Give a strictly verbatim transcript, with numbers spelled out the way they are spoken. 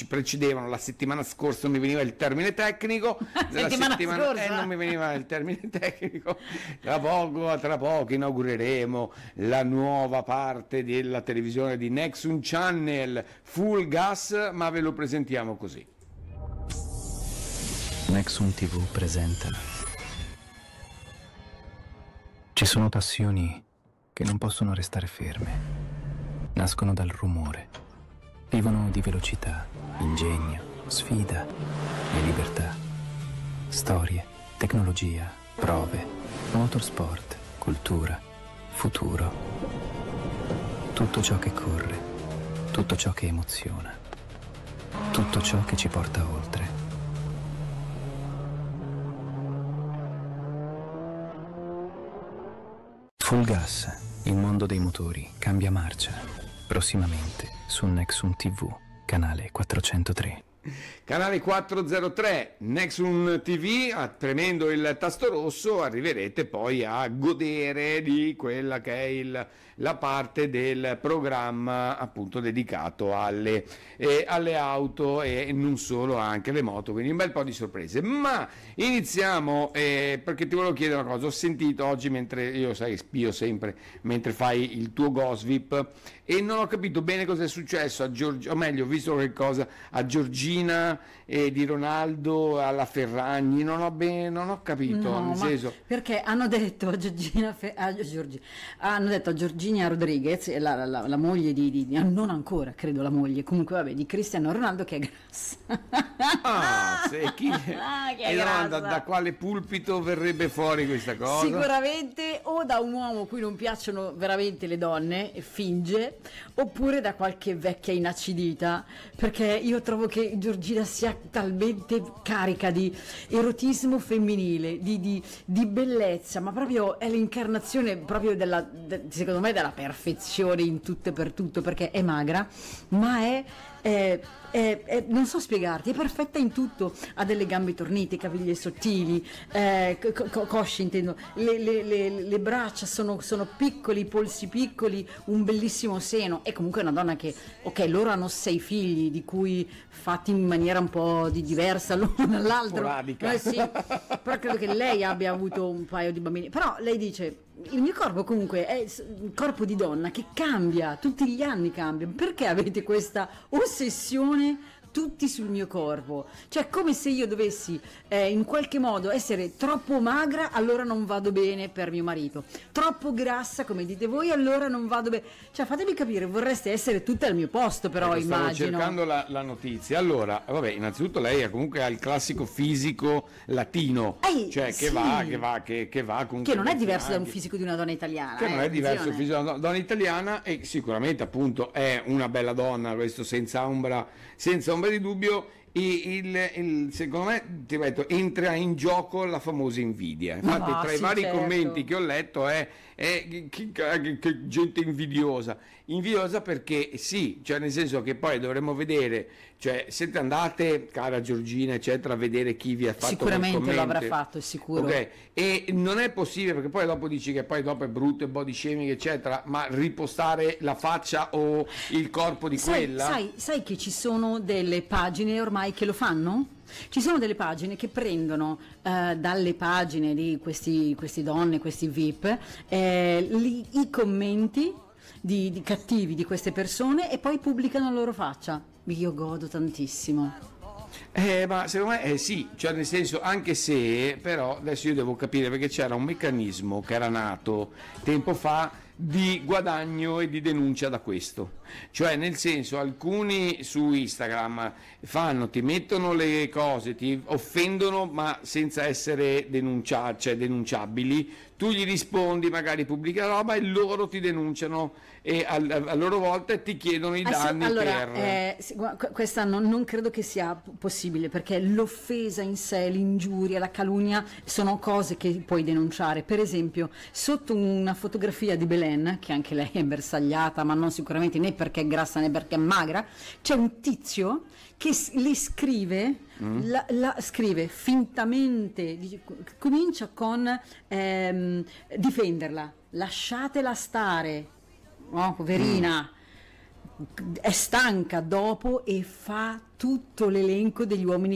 ci precedevano. La settimana scorsa non mi veniva il termine tecnico, la settimana settimana scorsa eh, non mi veniva il termine tecnico. Tra poco, tra poco inaugureremo la nuova parte della televisione di Nexum Channel, Full Gas, ma ve lo presentiamo così. Nexum tivù presenta. Ci sono passioni che non possono restare ferme. Nascono dal rumore. Vivono di velocità, ingegno, sfida e libertà. Storie, tecnologia, prove, motorsport, cultura, futuro. Tutto ciò che corre, tutto ciò che emoziona, tutto ciò che ci porta oltre. Full Gas, il mondo dei motori cambia marcia. Prossimamente su Nexum tivù, canale quattrocentotre. Canale quattrocentotre, Nexum T V, premendo il tasto rosso arriverete poi a godere di quella che è il, la parte del programma appunto dedicato alle, eh, alle auto e non solo, anche le moto, quindi un bel po' di sorprese. Ma iniziamo eh, perché ti volevo chiedere una cosa. Ho sentito oggi, mentre io sai spio sempre mentre fai il tuo Gossip, e non ho capito bene cosa è successo a Giorgina, o meglio ho visto qualcosa a Giorgina e di Ronaldo alla Ferragni, non ho bene, non ho capito, no, nel senso perché hanno detto a Giorgina, Fe, a Giorgi, hanno detto a Giorgina Rodriguez, la, la, la moglie di, di, di non ancora credo la moglie, comunque vabbè, di Cristiano Ronaldo, che è grassa. Ah, se chi ah, che è e grassa. Da, da quale pulpito verrebbe fuori questa cosa? Sicuramente o da un uomo a cui non piacciono veramente le donne e finge, oppure da qualche vecchia inacidita, perché io trovo che Giorgina sia talmente carica di erotismo femminile, di, di, di bellezza, ma proprio è l'incarnazione proprio della, de, secondo me, della perfezione in tutto e per tutto, perché è magra, ma è È, è, è, non so spiegarti, è perfetta in tutto, ha delle gambe tornite, capiglie sottili, eh, co- cosce intendo, le, le, le, le braccia sono, sono piccoli, i polsi piccoli, un bellissimo seno, è comunque una donna che, ok, loro hanno sei figli, di cui fatti in maniera un po' di diversa l'uno dall'altro, eh sì, però credo che lei abbia avuto un paio di bambini, però lei dice: il mio corpo comunque è un corpo di donna che cambia, tutti gli anni cambia, perché avete questa ossessione tutti sul mio corpo? Cioè, come se io dovessi eh, in qualche modo essere troppo magra, allora non vado bene per mio marito, troppo grassa come dite voi, allora non vado bene. Cioè, fatemi capire, vorreste essere tutte al mio posto, però ecco, stavo immagino. Stavo cercando la, la notizia. Allora, vabbè, innanzitutto lei ha comunque ha il classico fisico latino, Ehi, cioè sì. che va, che va, che, che va comunque, che non è diverso anche, da un fisico di una donna italiana. Che eh, non è diverso dal attenzione. fisico di una donna italiana, e sicuramente appunto è una bella donna, questo senza ombra, senza ombra di dubbio. Il, il, secondo me, ti ripeto, entra in gioco la famosa invidia. Infatti, no, tra i sì, vari certo. commenti che ho letto è, è che, che, che gente invidiosa. Invidiosa perché sì, cioè nel senso che poi dovremmo vedere, cioè siete andate, cara Giorgina, eccetera, a vedere chi vi ha fatto sicuramente lo avrà fatto, è sicuro. Ok, e non è possibile, perché poi dopo dici che poi dopo è brutto e body shaming, eccetera, ma ripostare la faccia o il corpo di sai, quella. Sai, sai che ci sono delle pagine ormai che lo fanno? Ci sono delle pagine che prendono eh, dalle pagine di questi, questi donne, questi V I P, eh, li, i commenti di, di cattivi di queste persone e poi pubblicano la loro faccia. Io godo tantissimo. Eh, ma secondo me eh, sì, cioè nel senso, anche se però adesso io devo capire, perché c'era un meccanismo che era nato tempo fa di guadagno e di denuncia da questo, cioè nel senso, alcuni su Instagram fanno, ti mettono le cose, ti offendono ma senza essere denunciati, cioè denunciabili, tu gli rispondi, magari pubblica la roba e loro ti denunciano e a, a loro volta ti chiedono i Ah, danni sì, allora, per eh, sì, questa non, non credo che sia possibile, perché l'offesa in sé, l'ingiuria, la calunnia sono cose che puoi denunciare. Per esempio, sotto una fotografia di Belen, che anche lei è bersagliata, ma non sicuramente né perché è grassa né perché è magra, c'è un tizio che le scrive, mm. la, la scrive fintamente, dice, comincia con ehm, difenderla, lasciatela stare, oh, poverina. Mm. è stanca dopo e fa tutto l'elenco degli uomini